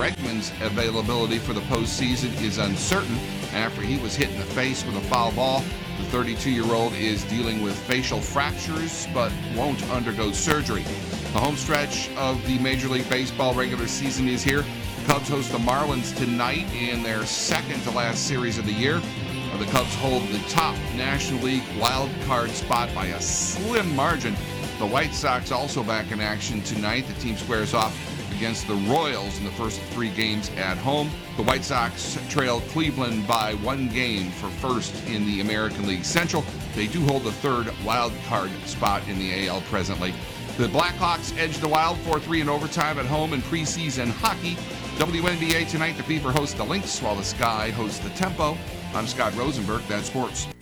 Bregman's availability for the postseason is uncertain after he was hit in the face with a foul ball. The 32-year-old is dealing with facial fractures but won't undergo surgery. The home stretch of the Major League Baseball regular season is here. The Cubs host the Marlins tonight in their second-to-last series of the year. The Cubs hold the top National League wild card spot by a slim margin. The White Sox also back in action tonight. The team squares off against the Royals in the first of 3 games at home. The White Sox trail Cleveland by 1 game for first in the American League Central. They do hold the 3rd wild card spot in the AL presently. The Blackhawks edge the Wild 4-3 in overtime at home in preseason hockey. WNBA tonight, the Fever hosts the Lynx while the Sky hosts the Tempo. I'm Scott Rosenberg. That's sports.